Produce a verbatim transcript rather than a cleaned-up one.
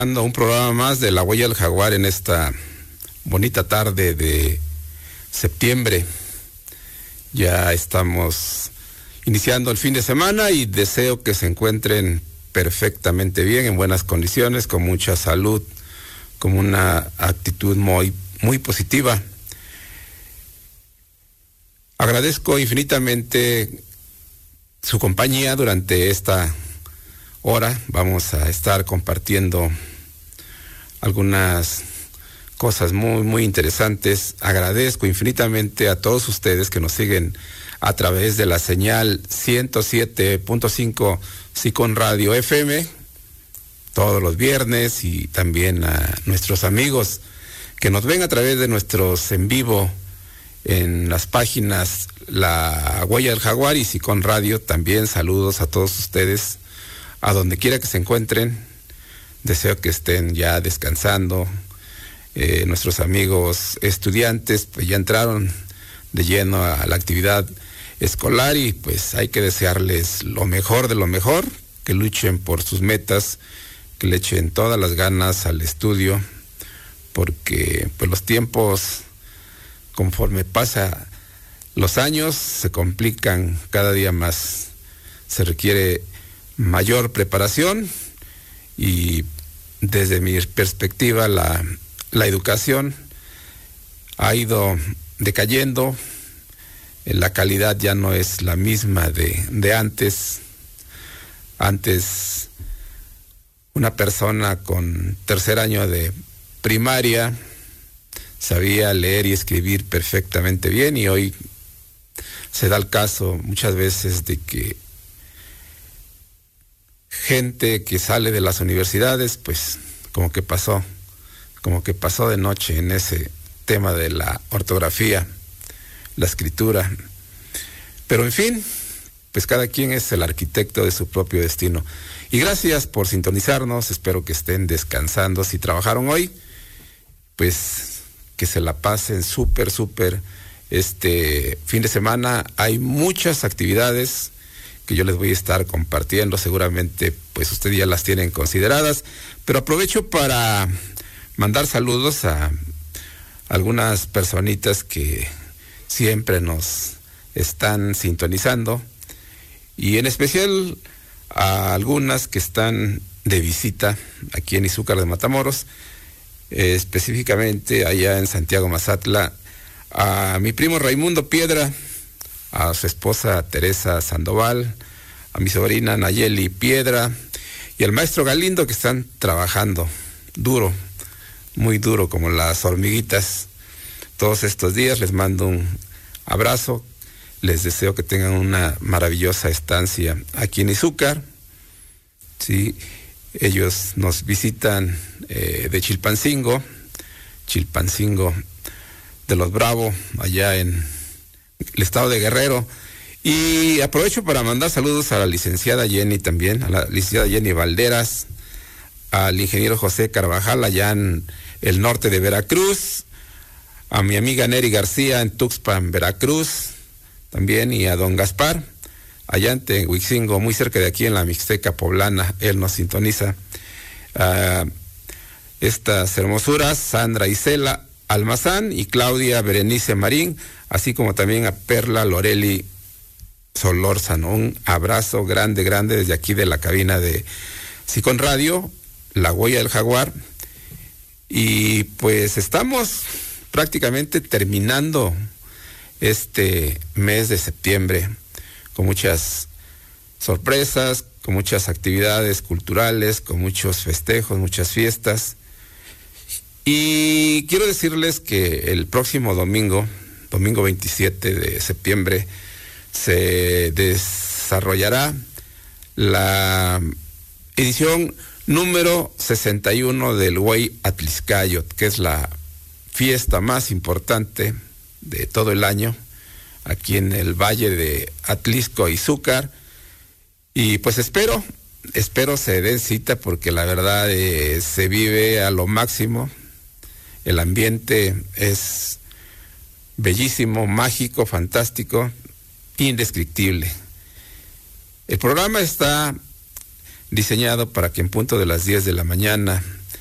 Un programa más de La Huella del Jaguar en esta bonita tarde de septiembre. Ya estamos iniciando el fin de semana y deseo que se encuentren perfectamente bien, en buenas condiciones, con mucha salud, con una actitud muy, muy positiva. Agradezco infinitamente su compañía durante esta hora. Vamos a estar compartiendo algunas cosas muy, muy interesantes. Agradezco infinitamente a todos ustedes que nos siguen a través de la señal ciento siete punto cinco Sicón Radio F M todos los viernes, y también a nuestros amigos que nos ven a través de nuestros en vivo en las páginas La Huella del Jaguar y Sicón Radio. También saludos a todos ustedes, a donde quiera que se encuentren. Deseo que estén ya descansando. Eh, nuestros amigos estudiantes pues ya entraron de lleno a la actividad escolar, y pues hay que desearles lo mejor de lo mejor, que luchen por sus metas, que le echen todas las ganas al estudio, porque pues los tiempos, conforme pasa los años, se complican cada día más. Se requiere mayor preparación, y desde mi perspectiva la, la educación ha ido decayendo. La calidad ya no es la misma de, de antes. Antes una persona con tercer año de primaria sabía leer y escribir perfectamente bien, y hoy se da el caso muchas veces de que gente que sale de las universidades, pues como que pasó, como que pasó de noche en ese tema de la ortografía, la escritura. Pero en fin, pues cada quien es el arquitecto de su propio destino. Y gracias por sintonizarnos. Espero que estén descansando. Si trabajaron hoy, pues que se la pasen súper, súper. Este fin de semana hay muchas actividades que yo les voy a estar compartiendo. Seguramente pues ustedes ya las tienen consideradas, pero aprovecho para mandar saludos a algunas personitas que siempre nos están sintonizando, y en especial a algunas que están de visita aquí en Izúcar de Matamoros, eh, específicamente allá en Santiago Mazatla, a mi primo Raimundo Piedra, a su esposa Teresa Sandoval, a mi sobrina Nayeli Piedra y al maestro Galindo, que están trabajando duro, muy duro, como las hormiguitas todos estos días. Les mando un abrazo, les deseo que tengan una maravillosa estancia aquí en Izúcar. Sí, ellos nos visitan eh, de Chilpancingo, Chilpancingo de los Bravo, allá en el estado de Guerrero. Y aprovecho para mandar saludos a la licenciada Jenny también, a la licenciada Jenny Valderas, al ingeniero José Carvajal allá en el norte de Veracruz, a mi amiga Neri García en Tuxpan, Veracruz, también, y a don Gaspar allá en Tehuixingo, muy cerca de aquí en la Mixteca Poblana. Él nos sintoniza. Uh, estas hermosuras, Sandra Isela Almazán y Claudia Berenice Marín, así como también a Perla Loreli Solórzano. Un abrazo grande, grande desde aquí de la cabina de Sicón Radio, La Huella del Jaguar. Y pues estamos prácticamente terminando este mes de septiembre con muchas sorpresas, con muchas actividades culturales, con muchos festejos, muchas fiestas. Y quiero decirles que el próximo domingo, domingo veintisiete de septiembre, se desarrollará la edición número sesenta y uno del Huey Atliscayot, que es la fiesta más importante de todo el año aquí en el Valle de Atlisco, Izúcar. Y pues espero, espero se den cita, porque la verdad eh, se vive a lo máximo. El ambiente es bellísimo, mágico, fantástico, indescriptible. El programa está diseñado para que en punto de las diez de la mañana